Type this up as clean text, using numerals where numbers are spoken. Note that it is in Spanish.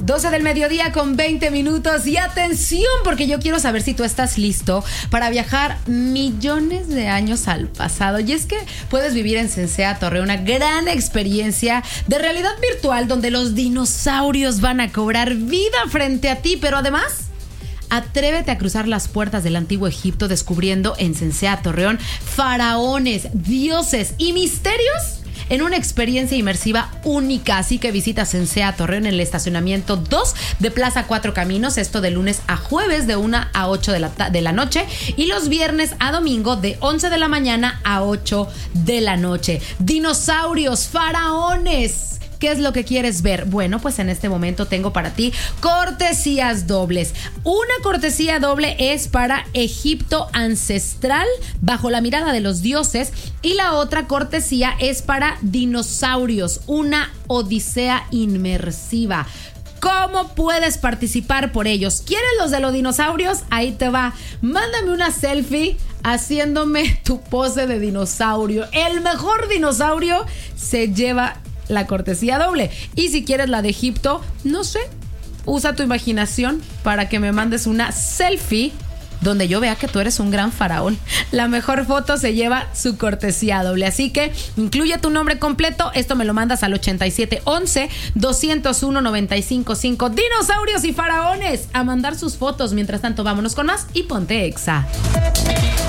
12 del mediodía con 20 minutos. Y atención, porque yo quiero saber si tú estás listo para viajar millones de años al pasado. Y es que puedes vivir en Sensea Torreón una gran experiencia de realidad virtual donde los dinosaurios van a cobrar vida frente a ti, pero además atrévete a cruzar las puertas del antiguo Egipto descubriendo en Sensea Torreón faraones, dioses y misterios en una experiencia inmersiva única. Así que visita Sensea Torreón en el estacionamiento 2 de Plaza Cuatro Caminos, esto de lunes a jueves de 1 a 8 de la noche y los viernes a domingo de 11 de la mañana a 8 de la noche. Dinosaurios, faraones. ¿Qué es lo que quieres ver? Bueno, pues en este momento tengo para ti cortesías dobles. Una cortesía doble es para Egipto ancestral bajo la mirada de los dioses y la otra cortesía es para dinosaurios, una odisea inmersiva. ¿Cómo puedes participar por ellos? ¿Quieres los de los dinosaurios? Ahí te va. Mándame una selfie haciéndome tu pose de dinosaurio. El mejor dinosaurio se lleva la cortesía doble. Y si quieres la de Egipto, no sé, usa tu imaginación para que me mandes una selfie donde yo vea que tú eres un gran faraón. La mejor foto se lleva su cortesía doble. Así que incluye tu nombre completo. Esto me lo mandas al 8711-201-955. Dinosaurios y faraones a mandar sus fotos. Mientras tanto, vámonos con más y ponte Exa.